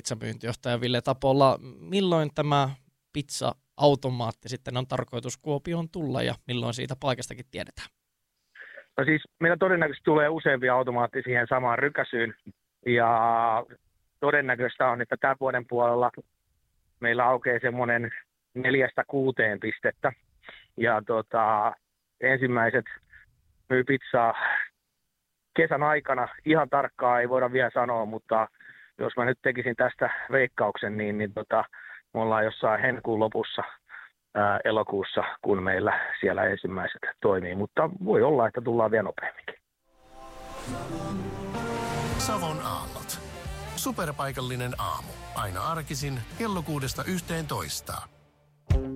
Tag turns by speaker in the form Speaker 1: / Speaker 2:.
Speaker 1: pizzamyyntijohtaja Ville Tapola. Milloin tämä pizza-automaatti sitten on tarkoitus Kuopioon tulla ja milloin siitä paikastakin tiedetään?
Speaker 2: No siis meillä todennäköisesti tulee useampia automaatteja siihen samaan rykäsyyn ja todennäköistä on, että tämän vuoden puolella meillä aukeaa semmoinen 4-6 pistettä ja ensimmäiset myy pizzaa kesän aikana. Ihan tarkkaa ei voida vielä sanoa, mutta jos mä nyt tekisin tästä veikkauksen, niin me ollaan jossain heinäkuun lopussa elokuussa, kun meillä siellä ensimmäiset toimii, mutta voi olla, että tullaan vielä nopeamminkin.
Speaker 3: Savon aallot. Superpaikallinen aamu. Aina arkisin kello 6–11.